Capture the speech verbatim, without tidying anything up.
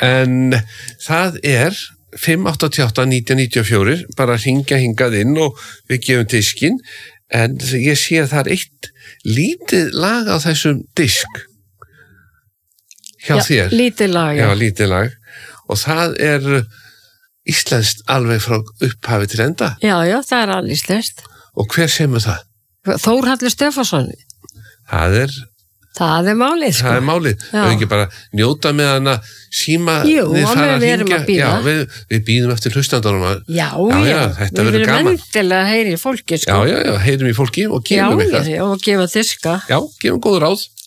En það er fimm átta átta nítján níutíu og fjögur, bara hringja hingað inn og við gefum diskinn, en ég sé að það er eitt lítið lag á þessum disk hjá já, þér. Lítið lag, já. Já, lítið lag. Og það er íslenskt alveg frá upphafi til enda. Já, já, það er alveg íslenskt. Og hver semur það? Þórhallur Stefánsson. Það er Það er málið, sko. Það er málið. Það er ekki bara njóta með hana síma Jú, við fara að við erum hringja. að bíða. Já, við, við bíðum eftir hlustandunum að Já, já, já, já, þetta verður gaman. Við viljum endilega að heyri fólki, sko. Já, já, já, heyrum í fólki og gefum já, eitthvað. Já, og gefa diska. Já, gefum góður ráð.